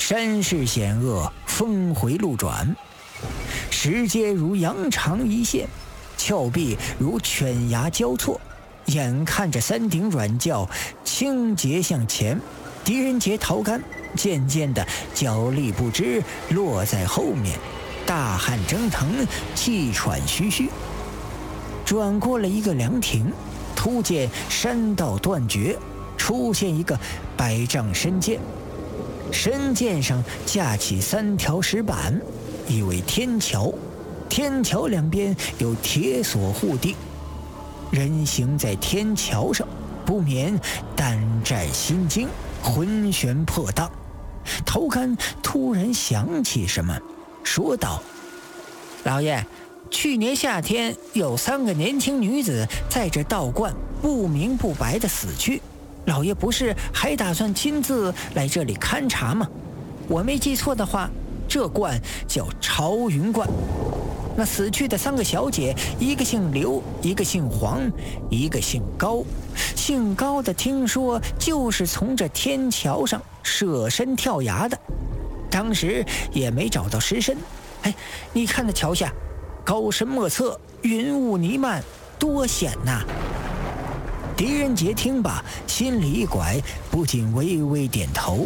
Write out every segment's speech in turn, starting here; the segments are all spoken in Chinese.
山势险恶，峰回路转，石阶如羊肠一线，峭壁如犬牙交错。眼看着山顶软教倾斜向前，狄仁杰、陶干渐渐的脚力不支，落在后面，大汗蒸腾，气喘吁吁。转过了一个凉亭，突见山道断绝，出现一个100丈深涧，深涧上架起3条石板，以为天桥，天桥两边有铁索护地。人行在天桥上，不免胆战心惊，魂悬魄荡。陶干突然想起什么，说道：“老爷，去年夏天有3个年轻女子在这道观不明不白的死去，老爷不是还打算亲自来这里勘察吗？我没记错的话，这观叫朝云观。那死去的3个小姐，一个姓刘，一个姓黄，一个姓高。姓高的听说就是从这天桥上舍身跳崖的，当时也没找到尸身。哎，你看那桥下高深莫测，云雾弥漫，多险呐！”狄仁杰听罢，心里一拐，不禁微微点头。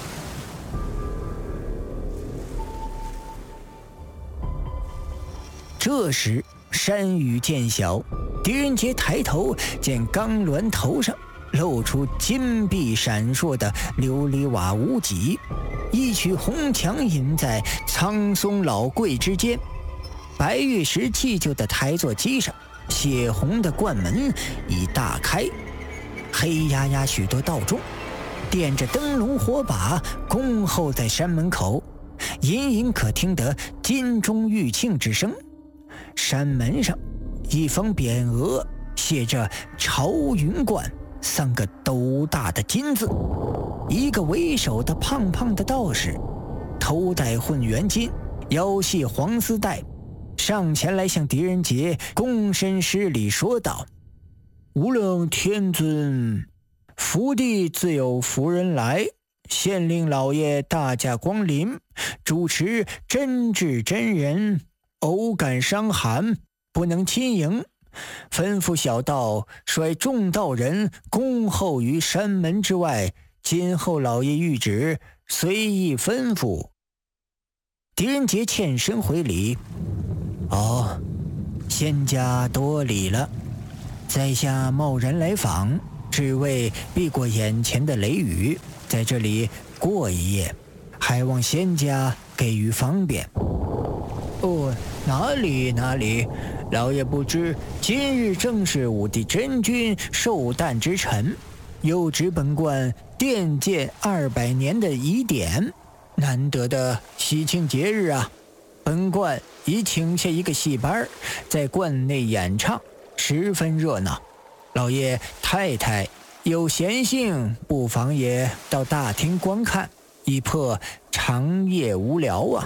这时山雨渐小，狄仁杰抬头见钢峦头上露出金碧闪烁的琉璃瓦屋脊，一曲红墙隐在苍松老桂之间，白玉石砌就的台座机上，血红的冠门已大开，黑压压许多道众点着灯笼火把恭候在山门口，隐隐可听得金钟玉磬之声。山门上一方匾额写着朝云观3个斗大的金字，一个为首的胖胖的道士，头戴混元巾，腰系黄丝带，上前来向狄仁杰躬身施礼，说道：“无量天尊，福地自有福人来，县令老爷大驾光临，主持真智真人偶感伤寒，不能亲迎，吩咐小道率众道人恭候于山门之外，今后老爷谕旨，随意吩咐。”狄仁杰欠身回礼：“哦，仙家多礼了，在下贸然来访，只为避过眼前的雷雨，在这里过一夜，还望仙家给予方便。”“哦，哪里，老爷不知，今日正是武帝真君寿诞之辰，又值本观奠建200年的仪典，难得的喜庆节日啊！本观已请下一个戏班，在观内演唱，十分热闹。老爷太太有闲兴，不妨也到大厅观看，以破长夜无聊啊。”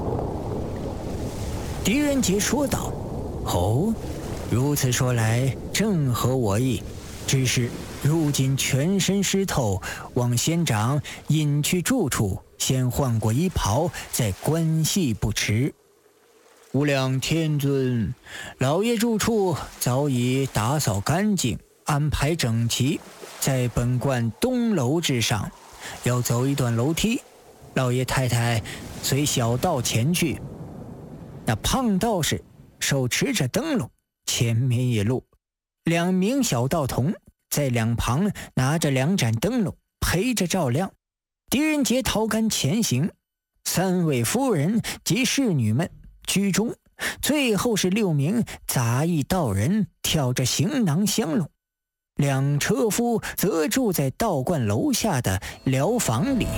狄仁杰说道：“哦，如此说来，正合我意。只是如今全身湿透，望仙长隐去住处，先换过衣袍，再观戏不迟。”“无量天尊，老爷住处早已打扫干净，安排整齐，在本观东楼之上，要走一段楼梯，老爷太太随小道前去。”那胖道士手持着灯笼，前面一路，2名小道童在两旁拿着2盏灯笼陪着照亮。狄仁杰、陶干前行，3位夫人及侍女们居中，最后是6名杂役道人挑着行囊香笼，2车夫则住在道观楼下的寮房里。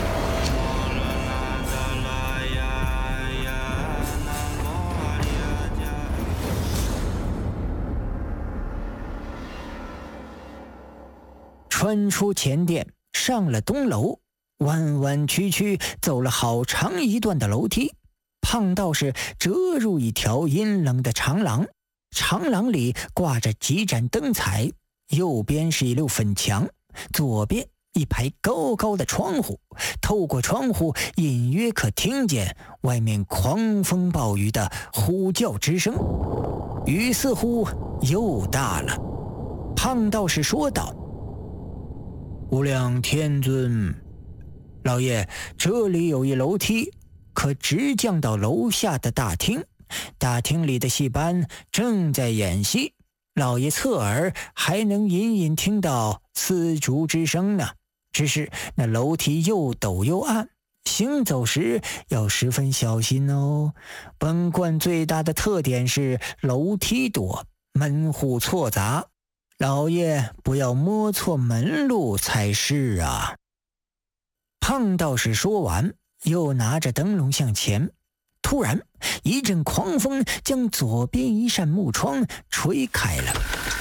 穿出前殿，上了东楼，弯弯曲曲走了好长一段的楼梯，胖道士折入一条阴冷的长廊，长廊里挂着几盏灯彩，右边是一溜粉墙，左边一排高高的窗户，透过窗户隐约可听见外面狂风暴雨的呼叫之声。雨似乎又大了。胖道士说道：“无量天尊，老爷，这里有一楼梯，可直降到楼下的大厅。大厅里的戏班正在演戏，老爷侧耳还能隐隐听到丝竹之声呢。只是那楼梯又陡又暗，行走时要十分小心哦。本观最大的特点是楼梯多，门户错杂，老爷不要摸错门路才是啊。”胖道士说完，又拿着灯笼向前。突然，一阵狂风将左边一扇木窗吹开了，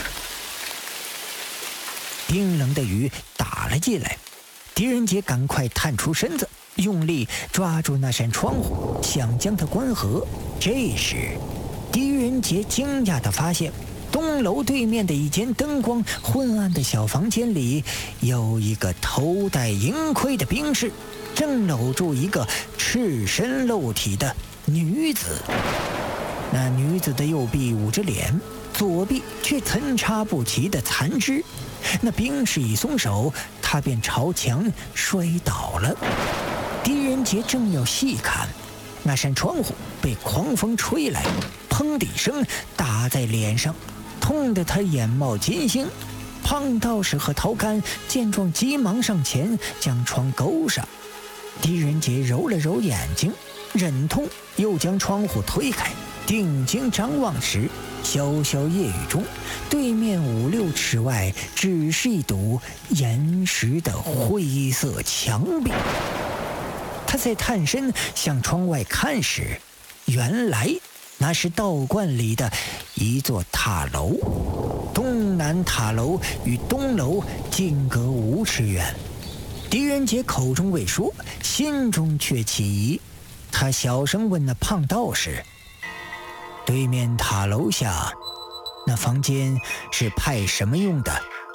冰冷的雨打了进来。狄仁杰赶快探出身子，用力抓住那扇窗户，想将它关合。这时，狄仁杰惊讶地发现，东楼对面的一间灯光昏暗的小房间里，有一个头戴银盔的兵士，正搂住一个赤身露体的女子。那女子的右臂捂着脸，左臂却参差不齐的残肢。那兵士一松手，他便朝墙摔倒了。狄仁杰正要细看，那扇窗户被狂风吹来，砰的一声打在脸上，痛得他眼冒金星。胖道士和陶干见状急忙上前将窗勾上。狄仁杰揉了揉眼睛，忍痛又将窗户推开，定睛张望时，潇潇夜雨中，对面5-6尺外只是一堵岩石的灰色墙壁。他在探身向窗外看时，原来那是道观里的一座塔楼。东南塔楼与东楼间隔5尺远。狄仁杰口中未说，心中却起疑。他小声问那胖道士：“对面塔楼下那房间是派什么用的？”“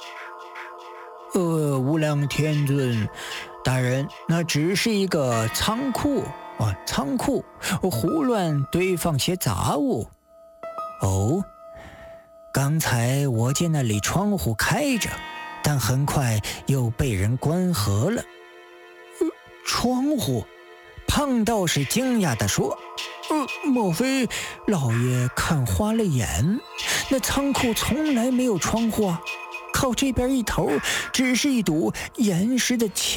无量天尊，大人，那只是一个仓库，胡乱堆放些杂物。”“哦，刚才我见那里窗户开着，但很快又被人关合了。”“窗户？”胖道士惊讶地说：“莫非老爷看花了眼？那仓库从来没有窗户啊，靠这边一头只是一堵岩石的墙。”